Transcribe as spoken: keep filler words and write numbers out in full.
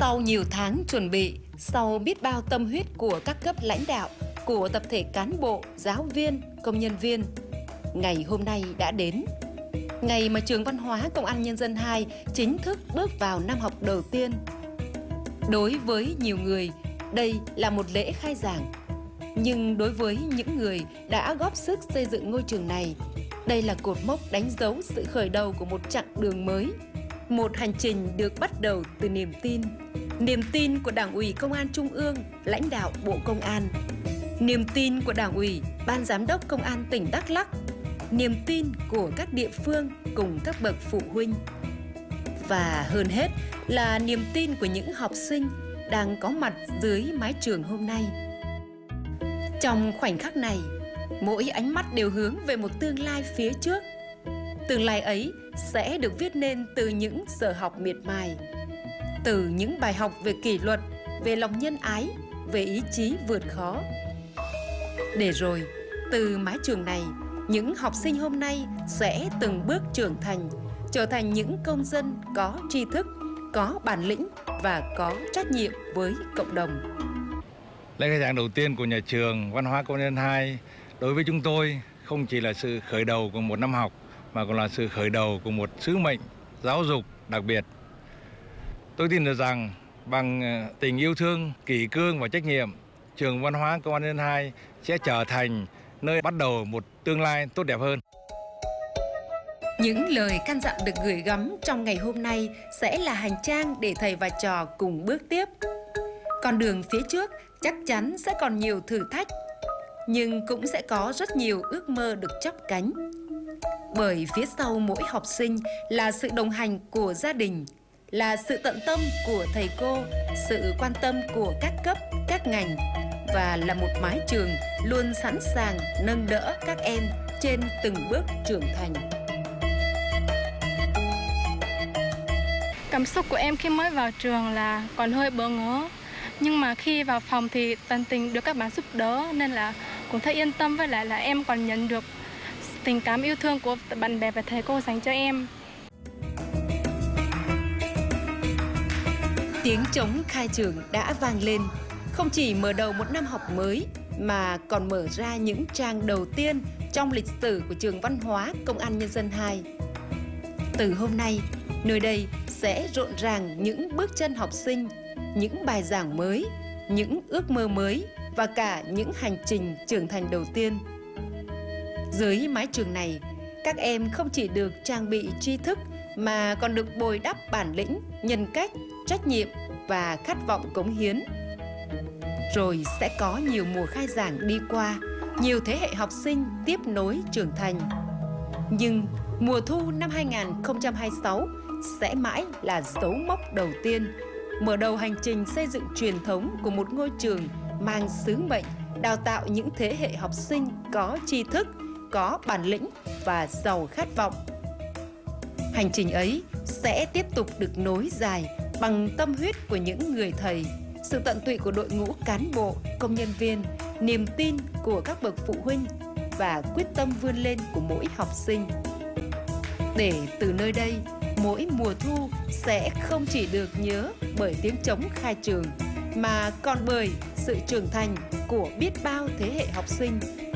Sau nhiều tháng chuẩn bị, sau biết bao tâm huyết của các cấp lãnh đạo, của tập thể cán bộ, giáo viên, công nhân viên, ngày hôm nay đã đến. Ngày mà Trường Văn hóa Công an Nhân dân hai chính thức bước vào năm học đầu tiên. Đối với nhiều người, đây là một lễ khai giảng. Nhưng đối với những người đã góp sức xây dựng ngôi trường này, đây là cột mốc đánh dấu sự khởi đầu của một chặng đường mới. Một hành trình được bắt đầu từ niềm tin. Niềm tin của Đảng ủy Công an Trung ương, lãnh đạo Bộ Công an. Niềm tin của Đảng ủy, Ban Giám đốc Công an tỉnh Đắk Lắk. Niềm tin của các địa phương cùng các bậc phụ huynh. Và hơn hết là niềm tin của những học sinh đang có mặt dưới mái trường hôm nay. Trong khoảnh khắc này, mỗi ánh mắt đều hướng về một tương lai phía trước. Tương lai ấy sẽ được viết nên từ những giờ học miệt mài, từ những bài học về kỷ luật, về lòng nhân ái, về ý chí vượt khó. Để rồi, từ mái trường này, những học sinh hôm nay sẽ từng bước trưởng thành, trở thành những công dân có tri thức, có bản lĩnh và có trách nhiệm với cộng đồng. Lễ khai giảng đầu tiên của nhà trường Văn hóa Công an Nhân dân hai đối với chúng tôi không chỉ là sự khởi đầu của một năm học mà còn là sự khởi đầu của một sứ mệnh giáo dục đặc biệt. Tôi tin được rằng bằng tình yêu thương, kỷ cương và trách nhiệm, Trường Văn hóa Công an Nhân dân hai sẽ trở thành nơi bắt đầu một tương lai tốt đẹp hơn. Những lời căn dặn được gửi gắm trong ngày hôm nay sẽ là hành trang để thầy và trò cùng bước tiếp. Con đường phía trước chắc chắn sẽ còn nhiều thử thách, nhưng cũng sẽ có rất nhiều ước mơ được chắp cánh. Bởi phía sau mỗi học sinh là sự đồng hành của gia đình, là sự tận tâm của thầy cô, sự quan tâm của các cấp, các ngành và là một mái trường luôn sẵn sàng nâng đỡ các em trên từng bước trưởng thành. Cảm xúc của em khi mới vào trường là còn hơi bỡ ngỡ. Nhưng mà khi vào phòng thì tận tình được các bạn giúp đỡ nên là cũng thấy yên tâm, với lại là em còn nhận được tình cảm yêu thương của bạn bè và thầy cô dành cho em. Tiếng trống khai trường đã vang lên, không chỉ mở đầu một năm học mới mà còn mở ra những trang đầu tiên trong lịch sử của Trường Văn hóa Công an Nhân dân hai. Từ hôm nay, nơi đây sẽ rộn ràng những bước chân học sinh, những bài giảng mới, những ước mơ mới và cả những hành trình trưởng thành đầu tiên. Dưới mái trường này, các em không chỉ được trang bị tri thức mà còn được bồi đắp bản lĩnh, nhân cách, trách nhiệm và khát vọng cống hiến. Rồi sẽ có nhiều mùa khai giảng đi qua, nhiều thế hệ học sinh tiếp nối trưởng thành. Nhưng mùa thu năm hai nghìn không trăm hai mươi sáu sẽ mãi là dấu mốc đầu tiên, mở đầu hành trình xây dựng truyền thống của một ngôi trường mang sứ mệnh đào tạo những thế hệ học sinh có tri thức, có bản lĩnh và giàu khát vọng. Hành trình ấy sẽ tiếp tục được nối dài bằng tâm huyết của những người thầy, sự tận tụy của đội ngũ cán bộ, công nhân viên, niềm tin của các bậc phụ huynh và quyết tâm vươn lên của mỗi học sinh. Để từ nơi đây, mỗi mùa thu sẽ không chỉ được nhớ bởi tiếng trống khai trường, mà còn bởi sự trưởng thành của biết bao thế hệ học sinh